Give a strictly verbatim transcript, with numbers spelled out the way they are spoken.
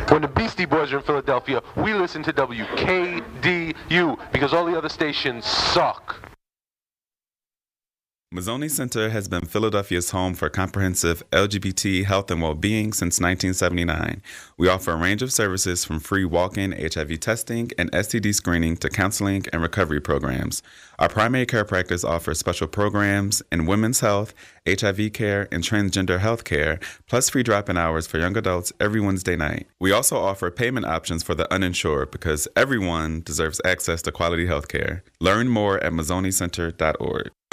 When the Beastie Boys are in Philadelphia, we listen to W K D U because all the other stations suck. Mazzoni Center has been Philadelphia's home for comprehensive L G B T health and well-being since nineteen seventy-nine. We offer a range of services from free walk-in H I V testing and S T D screening to counseling and recovery programs. Our primary care practice offers special programs in women's health, H I V care, and transgender health care, plus free drop-in hours for young adults every Wednesday night. We also offer payment options for the uninsured because everyone deserves access to quality health care. Learn more at mazzoni center dot org.